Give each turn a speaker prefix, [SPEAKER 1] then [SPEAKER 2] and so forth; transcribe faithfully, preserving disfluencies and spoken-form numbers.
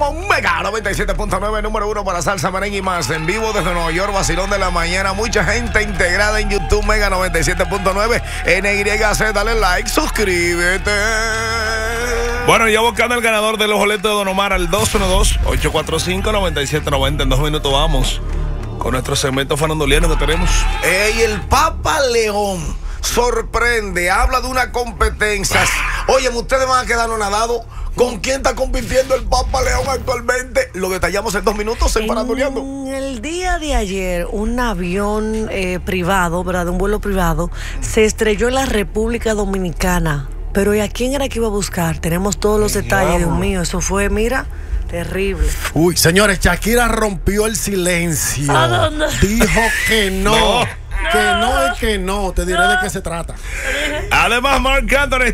[SPEAKER 1] con Mega noventa y siete punto nueve, número uno para salsa, merengue y más. En vivo desde Nueva York, vacilón de la mañana. Mucha gente integrada en YouTube, Mega noventa y siete punto nueve. N Y C, dale like, suscríbete.
[SPEAKER 2] Bueno, ya buscando el ganador de los boletos de Don Omar al dos uno dos, ocho cuatro cinco, nueve siete nueve cero. En dos minutos vamos con nuestro segmento farandoliano que tenemos.
[SPEAKER 1] Ey, el Papa León sorprende, habla de una competencia. Oye, ustedes van a quedar anonadados. ¿Con quién está compitiendo el Papa León actualmente? Lo detallamos en dos minutos en Faranduleando.
[SPEAKER 3] En el día de ayer, un avión eh, privado, ¿verdad? De un vuelo privado, se estrelló en la República Dominicana. Pero ¿y a quién era que iba a buscar? Tenemos todos los detalles, Dios mío. Eso fue, mira, terrible.
[SPEAKER 4] Uy, señores, Shakira rompió el silencio.
[SPEAKER 3] ¿A dónde?
[SPEAKER 4] Dijo que no.
[SPEAKER 2] No.
[SPEAKER 4] Que no es que no. Te diré
[SPEAKER 3] No.
[SPEAKER 4] de qué se trata.
[SPEAKER 2] Además, Marc Anthony